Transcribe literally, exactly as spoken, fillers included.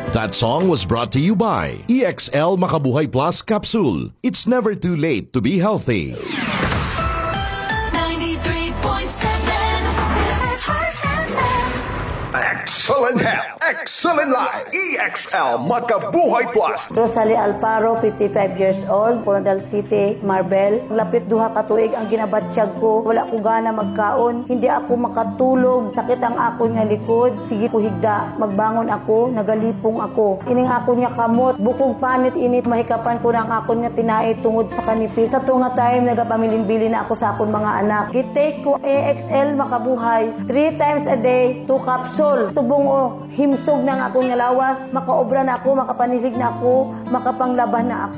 That song was brought to you by E X L Makabuhay Plus Capsule. It's never too late to be healthy. ninety-three point seven, this is Heart F M. Excellent health, excellent life. E X L Makabuhay Plus. Rosalie Alparo, fifty-five years old, Coronadal City, Marbel. Lapit duha ka tuig ang ginabatsyag ko. Wala ko gana magkaon. Hindi ako makatulog. Sakit ang ako nga likod. Sige ko higda. Magbangon ako, nagalipong ako. Ining ako niya kamot. Bukog panit init. Mahikapan ko ng ako niya tinai tungod sa kanipis. Sa tunga time, nagapamilin-bili na ako sa akong mga anak. Gitake ko E X L Makabuhay. Three times a day, two capsule. Tubong o himsog ng akong lawas. Makaobra na ako, makapanilig na ako, makapanglaban na ako.